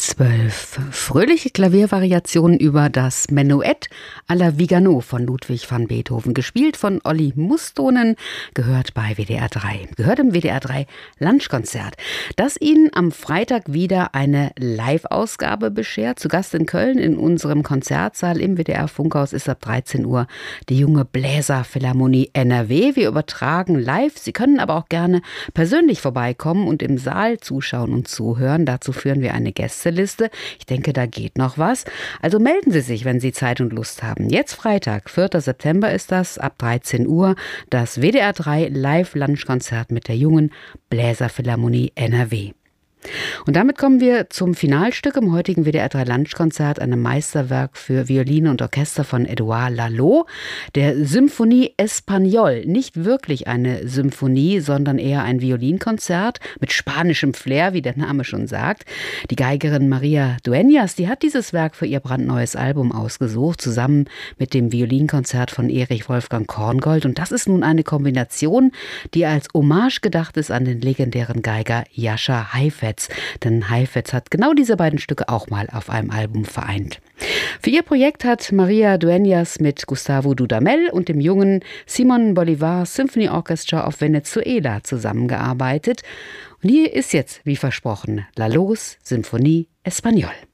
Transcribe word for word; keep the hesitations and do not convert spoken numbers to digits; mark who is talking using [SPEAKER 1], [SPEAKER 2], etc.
[SPEAKER 1] Zwölf fröhliche Klaviervariationen über das Menuett alla Vigano von Ludwig van Beethoven, gespielt von Olli Mustonen, gehört bei W D R drei. Gehört im W D R drei Lunchkonzert, das Ihnen am Freitag wieder eine Live-Ausgabe beschert. Zu Gast in Köln in unserem Konzertsaal im W D R-Funkhaus ist ab dreizehn Uhr die junge Bläserphilharmonie N R W. Wir übertragen live. Sie können aber auch gerne persönlich vorbeikommen und im Saal zuschauen und zuhören. Dazu führen wir eine Gäste Liste. Ich denke, da geht noch was. Also melden Sie sich, wenn Sie Zeit und Lust haben. Jetzt Freitag, vierter September ist das, ab dreizehn Uhr, das W D R drei Live-Lunchkonzert mit der jungen Bläserphilharmonie N R W. Und damit kommen wir zum Finalstück im heutigen W D R drei Lunchkonzert, einem Meisterwerk für Violine und Orchester von Édouard Lalo, der Symphonie Espagnole. Nicht wirklich eine Symphonie, sondern eher ein Violinkonzert mit spanischem Flair, wie der Name schon sagt. Die Geigerin Maria Dueñas, die hat dieses Werk für ihr brandneues Album ausgesucht, zusammen mit dem Violinkonzert von Erich Wolfgang Korngold. Und das ist nun eine Kombination, die als Hommage gedacht ist an den legendären Geiger Jascha Heifetz. Denn Heifetz hat genau diese beiden Stücke auch mal auf einem Album vereint. Für ihr Projekt hat Maria Dueñas mit Gustavo Dudamel und dem jungen Simon Bolivar Symphony Orchestra of Venezuela zusammengearbeitet. Und hier ist jetzt, wie versprochen, Lalos Symphonie Espagnole.